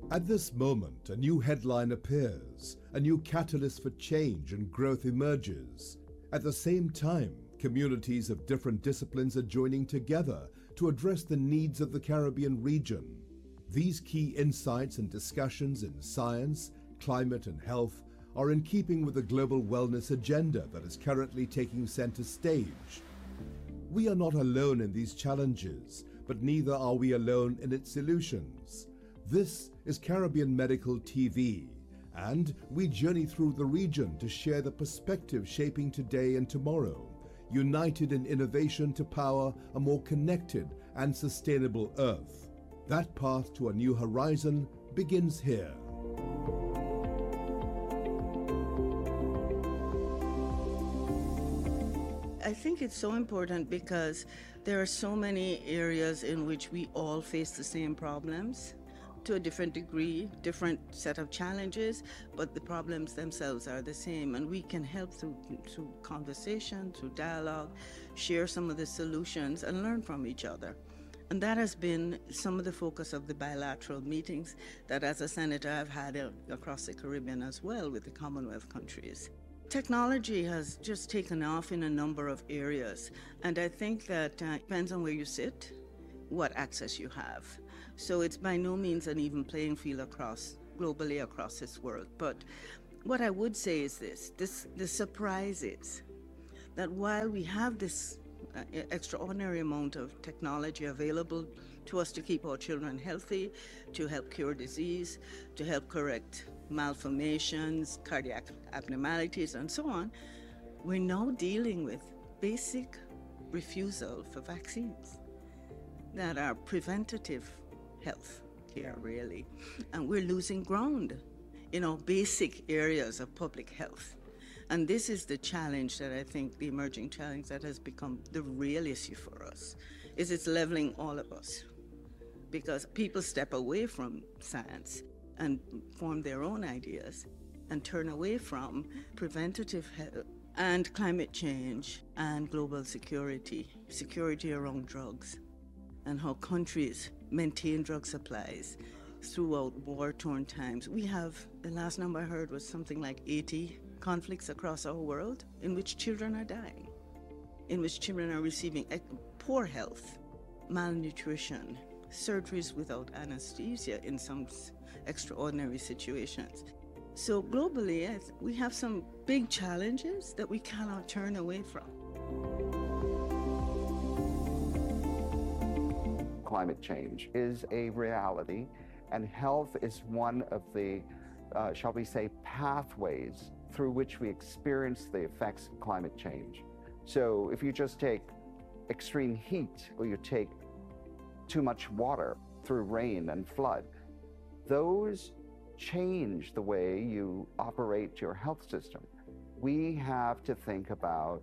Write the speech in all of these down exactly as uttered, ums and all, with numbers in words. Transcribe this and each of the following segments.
At this moment, a new headline appears, a new catalyst for change and growth emerges. At the same time, communities of different disciplines are joining together to address the needs of the Caribbean region. These key insights and discussions in science, climate and health are in keeping with the global wellness agenda that is currently taking center stage. We are not alone in these challenges, but neither are we alone in its solutions. This is Caribbean Medical T V, and we journey through the region to share the perspective shaping today and tomorrow, united in innovation to power a more connected and sustainable Earth. That path to a new horizon begins here. I think it's so important because there are so many areas in which we all face the same problems. To a different degree, different set of challenges, but the problems themselves are the same, and we can help through, through conversation, through dialogue, share some of the solutions and learn from each other. And that has been some of the focus of the bilateral meetings that as a senator I've had across the Caribbean as well with the Commonwealth countries. Technology has just taken off in a number of areas, and I think that uh, depends on where you sit, what access you have. So it's by no means an even playing field across, globally across this world. But what I would say is this, this the surprise is that while we have this uh, extraordinary amount of technology available to us to keep our children healthy, to help cure disease, to help correct malformations, cardiac abnormalities, and so on, we're now dealing with basic refusal for vaccines that are preventative health care, really. And we're losing ground in our basic areas of public health. And this is the challenge that I think, the emerging challenge that has become the real issue for us, is it's leveling all of us. Because people step away from science and form their own ideas and turn away from preventative health and climate change and global security, security around drugs, and how countries maintain drug supplies throughout war-torn times. We have, the last number I heard was something like eighty conflicts across our world in which children are dying, in which children are receiving poor health, malnutrition, surgeries without anesthesia in some extraordinary situations. So globally, we have some big challenges that we cannot turn away from. Climate change is a reality, and health is one of the, uh, shall we say, pathways through which we experience the effects of climate change. So if you just take extreme heat, or you take too much water through rain and flood, those change the way you operate your health system. We have to think about,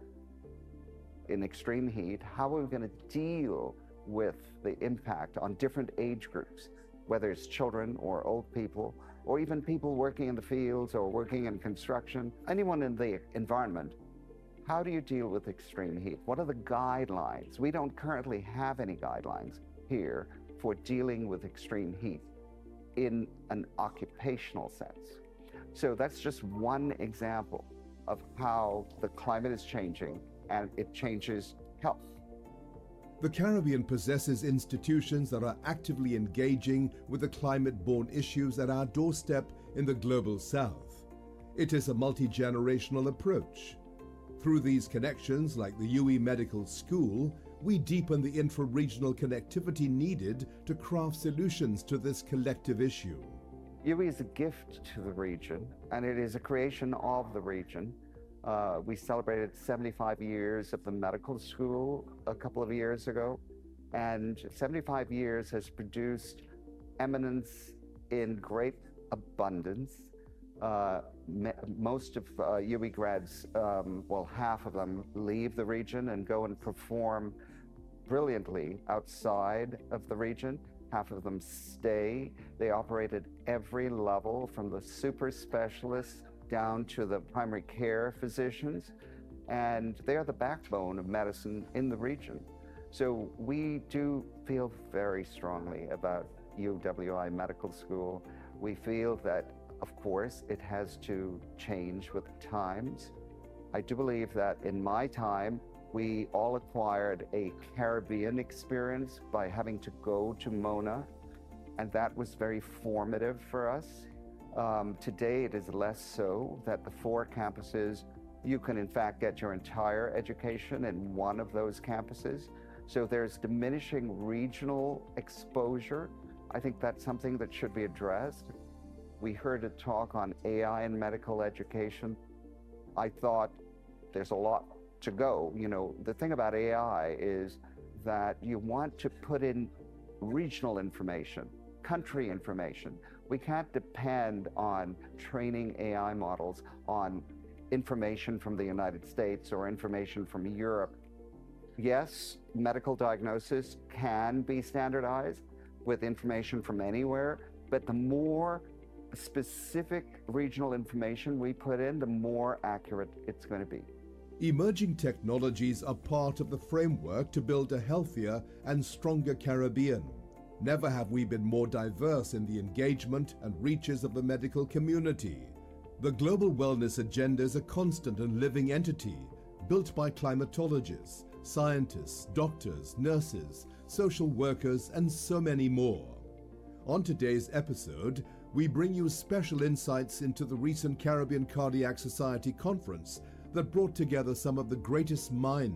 in extreme heat, how are we going to deal with the impact on different age groups, whether it's children or old people, or even people working in the fields or working in construction, anyone in the environment. How do you deal with extreme heat? What are the guidelines? We don't currently have any guidelines here for dealing with extreme heat in an occupational sense. So that's just one example of how the climate is changing, and it changes health. The Caribbean possesses institutions that are actively engaging with the climate-borne issues at our doorstep in the global south. It is a multi-generational approach. Through these connections, like the U W I Medical School, we deepen the intra-regional connectivity needed to craft solutions to this collective issue. U W I is a gift to the region, and it is a creation of the region. Uh, we celebrated seventy-five years of the medical school a couple of years ago, and seventy-five years has produced eminence in great abundance. Uh, most of uh, U W I grads, um, well, half of them leave the region and go and perform brilliantly outside of the region. Half of them stay. They operate at every level, from the super specialists down to the primary care physicians, and they are the backbone of medicine in the region. So we do feel very strongly about U W I Medical School. We feel that, of course, it has to change with the times. I do believe that in my time, we all acquired a Caribbean experience by having to go to Mona, and that was very formative for us. Um, today, it is less so that the four campuses, you can in fact get your entire education in one of those campuses. So there's diminishing regional exposure. I think that's something that should be addressed. We heard a talk on A I in medical education. I thought there's a lot to go. You know, the thing about A I is that you want to put in regional information, country information. We can't depend on training A I models on information from the United States or information from Europe. Yes, medical diagnosis can be standardized with information from anywhere, but the more specific regional information we put in, the more accurate it's going to be. Emerging technologies are part of the framework to build a healthier and stronger Caribbean. Never have we been more diverse in the engagement and reaches of the medical community. The global wellness agenda is a constant and living entity, built by climatologists, scientists, doctors, nurses, social workers, and so many more. On today's episode, we bring you special insights into the recent Caribbean Cardiac Society conference that brought together some of the greatest minds